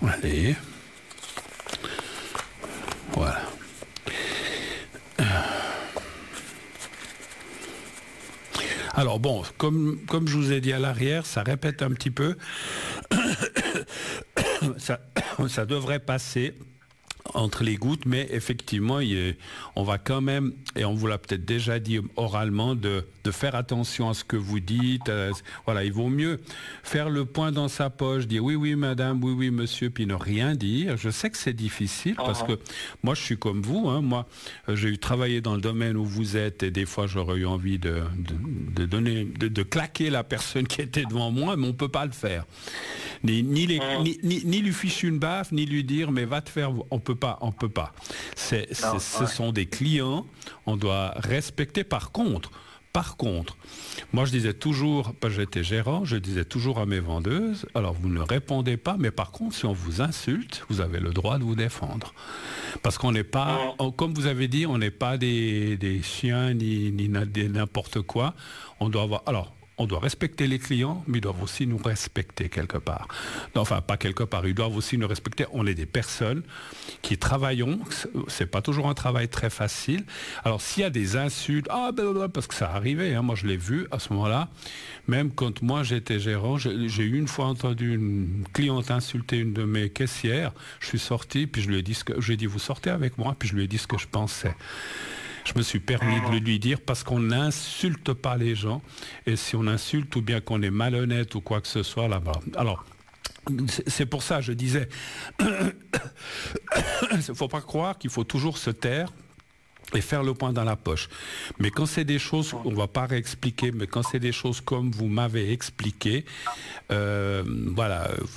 Allez. Voilà. Alors bon, comme je vous ai dit à l'arrière, ça répète un petit peu. Ça devrait passer entre les gouttes, mais effectivement, on va quand même, et on vous l'a peut-être déjà dit oralement, de faire attention à ce que vous dites. Voilà, il vaut mieux faire le point dans sa poche, dire oui, oui, madame, oui, oui, monsieur, puis ne rien dire. Je sais que c'est difficile parce que moi, je suis comme vous. Hein, moi, j'ai travaillé dans le domaine où vous êtes et des fois, j'aurais eu envie de claquer la personne qui était devant moi, mais on ne peut pas le faire. Ni lui ficher une baffe, ni lui dire mais va te faire. On peut pas. Ce sont des clients, on doit respecter. Par contre, moi je disais toujours, parce que j'étais gérant, je disais toujours à mes vendeuses, alors vous ne répondez pas, mais par contre si on vous insulte, vous avez le droit de vous défendre. Parce qu'on n'est pas, comme vous avez dit, on n'est pas des chiens ni n'importe quoi. On doit avoir. Alors, on doit respecter les clients, mais ils doivent aussi nous respecter quelque part. Non, enfin, pas quelque part, ils doivent aussi nous respecter. On est des personnes qui travaillons, c'est pas toujours un travail très facile. Alors, s'il y a des insultes, parce que ça arrivait, hein, moi je l'ai vu à ce moment-là, même quand moi j'étais gérant, j'ai une fois entendu une cliente insulter une de mes caissières, je suis sorti, puis je lui ai dit, vous sortez avec moi, puis je lui ai dit ce que je pensais. Je me suis permis de lui dire parce qu'on n'insulte pas les gens. Et si on insulte ou bien qu'on est malhonnête ou quoi que ce soit là-bas. Alors, c'est pour ça, je disais, il ne faut pas croire qu'il faut toujours se taire et faire le point dans la poche. Mais quand c'est des choses, on ne va pas réexpliquer, mais quand c'est des choses comme vous m'avez expliqué, voilà,